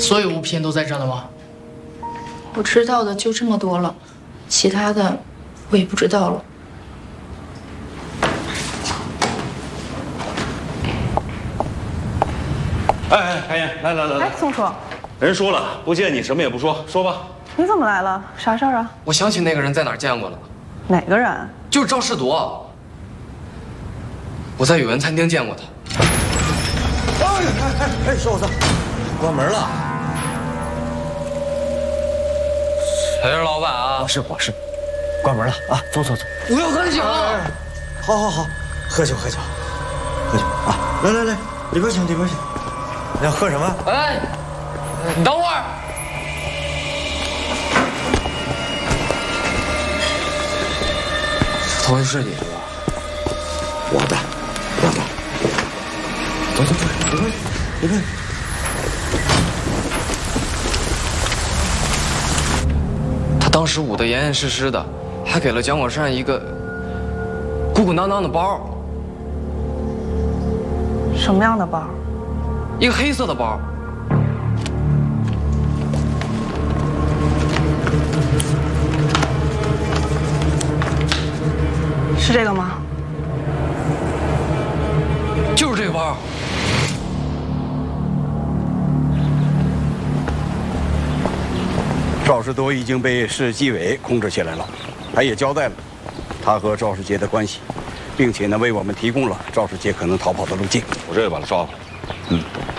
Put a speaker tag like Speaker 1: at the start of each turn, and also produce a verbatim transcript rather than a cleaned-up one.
Speaker 1: 所有物品都在这了吗？
Speaker 2: 我知道的就这么多了，其他的我也不知道了。
Speaker 3: 哎哎，开言，来来来来，
Speaker 4: 哎，宋叔，
Speaker 3: 人说了，不见你什么也不说，说吧。
Speaker 4: 你怎么来了？啥事儿啊？
Speaker 1: 我想起那个人在哪儿见过了，
Speaker 4: 哪个人？
Speaker 1: 就是赵世铎。我在有缘餐厅见过他。
Speaker 5: 哎哎哎哎，小伙子，关门了。
Speaker 1: 谁是老板啊？
Speaker 5: 我是我是，关门了啊！走走走。
Speaker 1: 我要喝酒。
Speaker 5: 好好好，喝酒喝酒，喝酒啊！来来来，里边请里边请。你要喝什么？
Speaker 1: 哎，你等会儿。头发是你的吧？
Speaker 5: 我的，我的。走走走，里边里边。
Speaker 1: 他当时捂得严严实实的，还给了蒋果善一个鼓鼓囊囊的包。
Speaker 4: 什么样的包？
Speaker 1: 一个黑色的包。
Speaker 4: 是这个吗？
Speaker 1: 就是这个包。
Speaker 6: 赵世铎已经被市纪委控制起来了，他也交代了他和赵世杰的关系，并且呢为我们提供了赵世杰可能逃跑的路径。
Speaker 3: 我这就把他抓回来。
Speaker 6: 嗯。